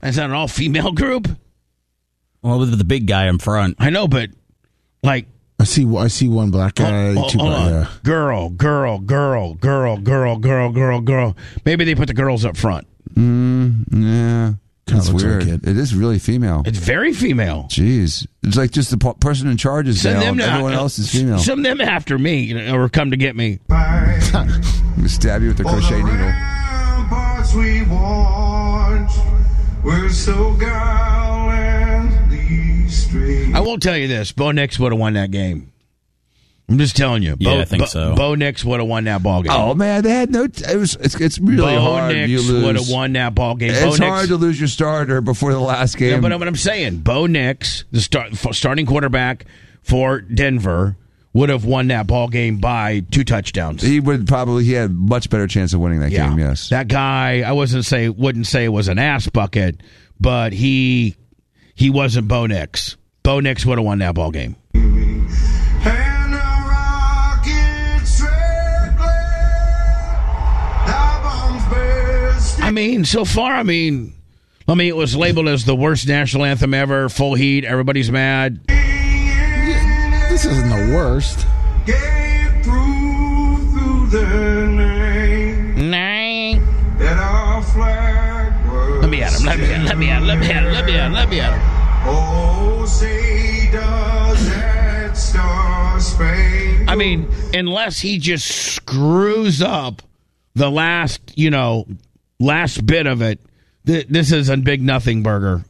Is that an all-female group? Well, with the big guy in front. I know, but like I see one black guy. hold on. Girl. Maybe they put the girls up front. Yeah. That's weird. Like it is really female. It's very female. Jeez. It's like just the person in charge is male. Everyone else is female. Send them after me, or come to get me. Stab you with a crochet needle. We want, we're so gallantly straight. I won't tell you this. Bo Nix would have won that game. I'm just telling you. Yeah, I think so. Bo Nix would have won that ball game. Oh man, they had no. It's really hard. Bo Nix would have won that ball game. It's hard to lose your starter before the last game. Yeah, but what I'm saying, Bo Nix, the starting quarterback for Denver, would have won that ball game by 2 touchdowns. He had much better chance of winning that game. Yes, that guy. I wouldn't say it was an ass bucket, but he wasn't Bo Nix. Bo Nix would have won that ball game. I mean, so far, it was labeled as the worst national anthem ever, full heat, everybody's mad. This isn't the worst. Get through the name that our flag was. Let me at him. Oh, say does that star spangled. I mean, unless he just screws up the last bit of it, this is a big nothing burger.